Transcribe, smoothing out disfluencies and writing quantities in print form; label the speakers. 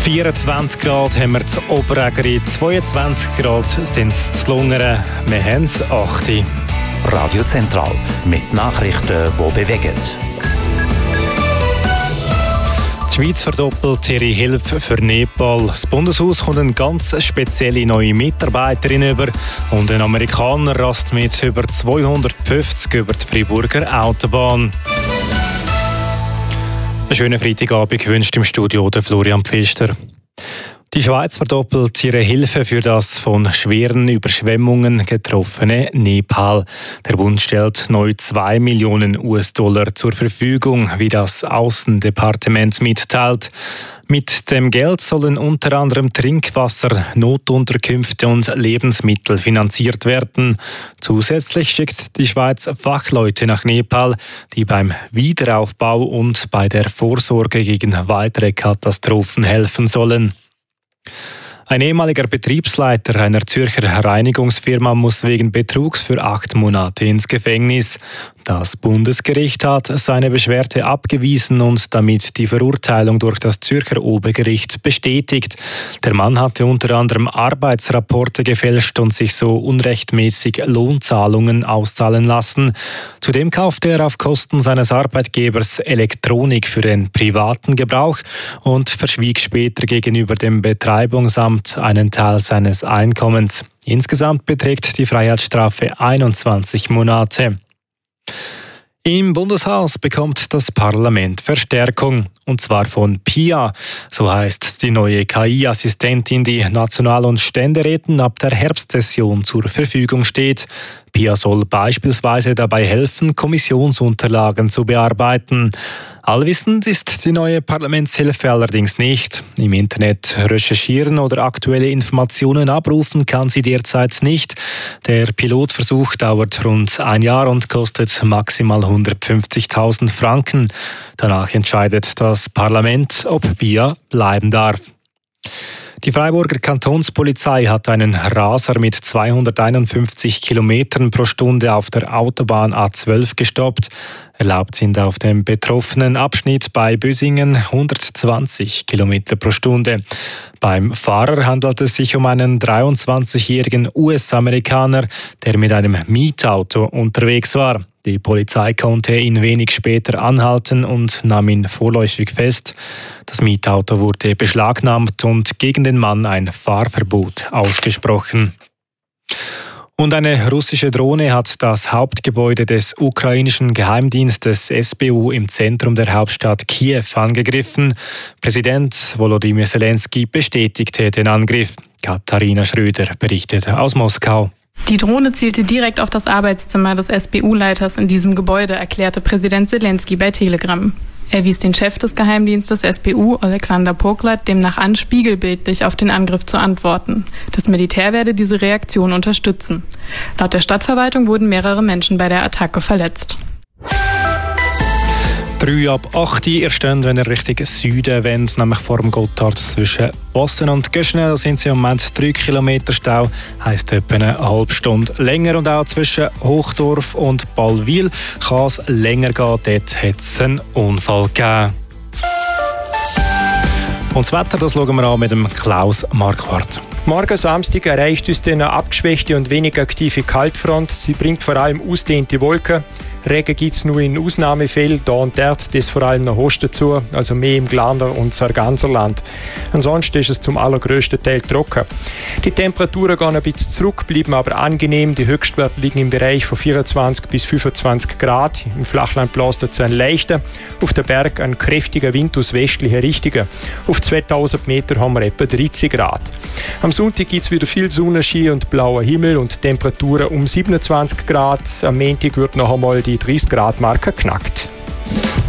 Speaker 1: 24 Grad haben wir zu Oberägeri, 22 Grad sind es zu Lungern, wir haben 8.
Speaker 2: Radio Zentral mit Nachrichten, die bewegen.
Speaker 1: Die Schweiz verdoppelt ihre Hilfe für Nepal. Das Bundeshaus kommt eine ganz spezielle neue Mitarbeiterin über und ein Amerikaner rast mit über 250 über die Freiburger Autobahn. Einen schönen Freitagabend wünscht im Studio der Florian Pfister. Die Schweiz verdoppelt ihre Hilfe für das von schweren Überschwemmungen getroffene Nepal. Der Bund stellt neu 2 Millionen US-Dollar zur Verfügung, wie das Außendepartement mitteilt. Mit dem Geld sollen unter anderem Trinkwasser, Notunterkünfte und Lebensmittel finanziert werden. Zusätzlich schickt die Schweiz Fachleute nach Nepal, die beim Wiederaufbau und bei der Vorsorge gegen weitere Katastrophen helfen sollen. Ein ehemaliger Betriebsleiter einer Zürcher Reinigungsfirma muss wegen Betrugs für 8 Monate ins Gefängnis. Das Bundesgericht hat seine Beschwerde abgewiesen und damit die Verurteilung durch das Zürcher Obergericht bestätigt. Der Mann hatte unter anderem Arbeitsrapporte gefälscht und sich so unrechtmäßig Lohnzahlungen auszahlen lassen. Zudem kaufte er auf Kosten seines Arbeitgebers Elektronik für den privaten Gebrauch und verschwieg später gegenüber dem Betreibungsamt einen Teil seines Einkommens. Insgesamt beträgt die Freiheitsstrafe 21 Monate. Im Bundeshaus bekommt das Parlament Verstärkung, und zwar von PIA. So heißt die neue KI-Assistentin, die National- und Ständeräten ab der Herbstsession zur Verfügung steht. PIA soll beispielsweise dabei helfen, Kommissionsunterlagen zu bearbeiten. Allwissend ist die neue Parlamentshilfe allerdings nicht. Im Internet recherchieren oder aktuelle Informationen abrufen kann sie derzeit nicht. Der Pilotversuch dauert rund 1 Jahr und kostet maximal 150.000 Franken. Danach entscheidet das Parlament, ob PIA bleiben darf. Die Freiburger Kantonspolizei hat einen Raser mit 251 Kilometern pro Stunde auf der Autobahn A12 gestoppt. Erlaubt sind auf dem betroffenen Abschnitt bei Bösingen 120 Kilometer pro Stunde. Beim Fahrer handelt es sich um einen 23-jährigen US-Amerikaner, der mit einem Mietauto unterwegs war. Die Polizei konnte ihn wenig später anhalten und nahm ihn vorläufig fest. Das Mietauto wurde beschlagnahmt und gegen den Mann ein Fahrverbot ausgesprochen. Und eine russische Drohne hat das Hauptgebäude des ukrainischen Geheimdienstes SBU im Zentrum der Hauptstadt Kiew angegriffen. Präsident Volodymyr Zelensky bestätigte den Angriff. Katharina Schröder berichtet aus Moskau.
Speaker 3: Die Drohne zielte direkt auf das Arbeitszimmer des SBU-Leiters in diesem Gebäude, erklärte Präsident Zelensky bei Telegram. Er wies den Chef des Geheimdienstes SBU, Alexander Poklad, demnach an, spiegelbildlich auf den Angriff zu antworten. Das Militär werde diese Reaktion unterstützen. Laut der Stadtverwaltung wurden mehrere Menschen bei der Attacke verletzt.
Speaker 1: 3 ab 8 ihr steht, wenn ihr Richtung Süden wendet, nämlich vor dem Gotthard zwischen Bossen und Göschne. Da sind sie im Moment 3 Kilometer Stau, heisst etwa eine halbe Stunde länger. Und auch zwischen Hochdorf und Ballwil kann es länger gehen. Dort hat es einen Unfall gegeben. Und das Wetter, das schauen wir an mit dem Klaus Marquardt.
Speaker 4: Morgen Samstag erreicht uns eine abgeschwächte und wenig aktive Kaltfront. Sie bringt vor allem ausdehnte Wolken. Regen gibt es nur in Ausnahmefällen, da und dort, das vor allem nach Osten zu, also mehr im Glarner und Sarganserland. Ansonsten ist es zum allergrößten Teil trocken. Die Temperaturen gehen ein bisschen zurück, bleiben aber angenehm. Die Höchstwerte liegen im Bereich von 24 bis 25 Grad. Im Flachland bläst es ein leichter, auf den Berg ein kräftiger Wind aus westlicher Richtung. Auf 2000 Meter haben wir etwa 30 Grad. Am Sonntag gibt es wieder viel Sonnenschein und blauer Himmel und Temperaturen um 27 Grad. Am Montag wird noch einmal die 30 Grad Marke knackt.